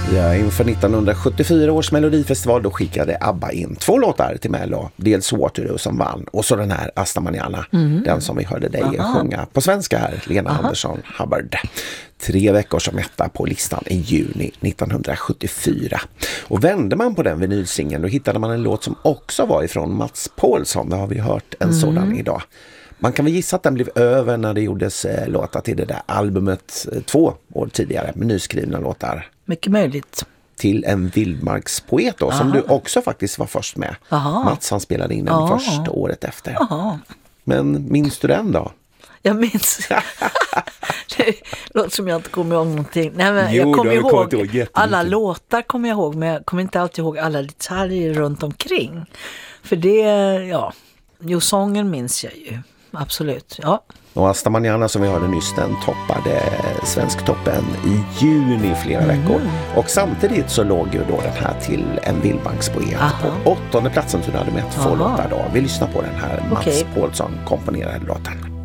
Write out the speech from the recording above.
Ja, inför 1974 års Melodifestival då skickade ABBA in 2 låtar till Mello. Dels Waterloo som vann och så den här Asta Manana, den som vi hörde dig sjunga på svenska här, Lena Andersson Hubbard. 3 veckor som etta på listan i juni 1974. Och vände man på den vinylsingeln då hittade man en låt som också var ifrån Mats Paulsson. Det har vi hört en sådan idag. Man kan väl gissa att den blev över när det gjordes låtar till det där albumet 2 år tidigare med nyskrivna låtar. Mycket möjligt. Till en vildmarkspoet då, som du också faktiskt var först med. Mats han spelade in den först året efter. Men minns du den då? Jag minns. Det låter som jag inte kommer ihåg någonting. Nej, men jag kommer ihåg alla låtar kommer jag ihåg, men jag kommer inte alltid ihåg alla detaljer runt omkring. För det, sången minns jag ju. Absolut, ja. Och Asta Manana som vi hörde nyss, den toppade Svensktoppen i juni flera veckor. Och samtidigt så låg ju då den här till en vildmarkspoet på 8:e platsen, så du hade med 2 låtar då. Vi lyssnar på den här Mats Paulsson komponerade låten.